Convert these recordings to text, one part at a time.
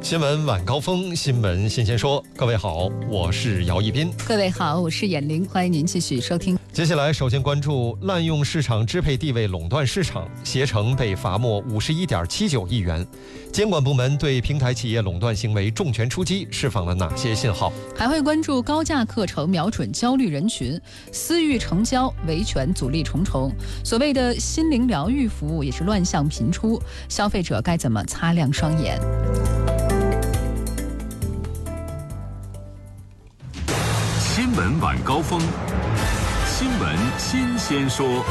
新闻晚高峰，新闻新鲜说。各位好，我是姚一斌。 各位好，我是闫玲，欢迎您继续收听。 接下来，首先关注滥用市场支配地位垄断市场，携程被罚没51.79亿元。监管部门对平台企业垄断行为重拳出击，释放了哪些信号？ 还会关注高价课程瞄准焦虑人群，私域成交维权阻力重重。所谓的心灵疗愈服务也是乱象频出，消费者该怎么擦亮双眼？ 新闻晚高峰，新闻新鲜说。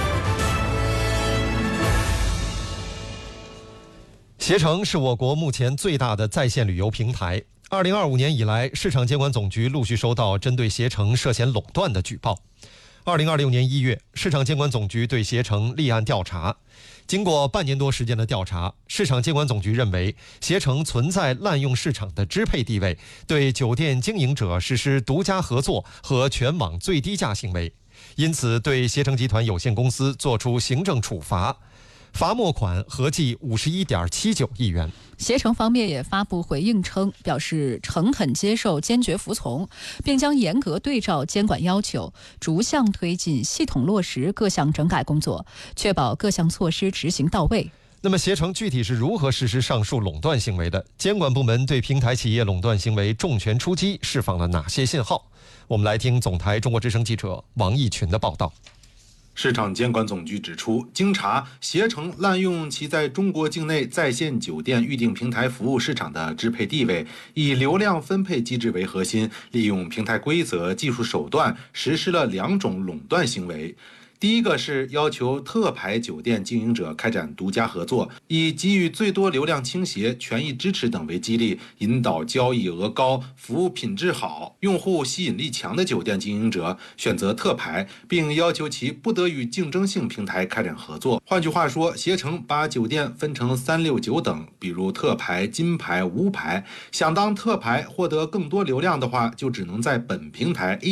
携程是我国目前最大的在线旅游平台。2025年以来，市场监管总局陆续收到针对携程涉嫌垄断的举报。2026年1月，市场监管总局对携程立案调查。经过半年多时间的调查，市场监管总局认为携程存在滥用市场的支配地位，对酒店经营者实施独家合作和全网最低价行为，因此对携程集团有限公司作出行政处罚，罚没款合计51.79亿元。 携程方面也发布回应称，表示诚恳接受，坚决服从，并将严格对照监管要求，逐项推进系统落实各项整改工作，确保各项措施执行到位。 那么携程具体是如何实施上述垄断行为的？监管部门对平台企业垄断行为重拳出击，释放了哪些信号？我们来听总台中国之声记者王义群的报道。 市场监管总局指出，经查，携程滥用其在中国境内在线酒店预订平台服务市场的支配地位，以流量分配机制为核心，利用平台规则、技术手段，实施了2种垄断行为。第一个是要求特牌酒店经营者开展独家合作，以给予最多流量倾斜、权益支持等为激励，引导交易额高、服务品质好、用户吸引力强的酒店经营者选择特牌，并要求其不得与竞争性平台开展合作。换句话说，携程把酒店分成3、6、9等，比如特牌、金牌、无牌，想当特牌获得更多流量的话，就只能在本平台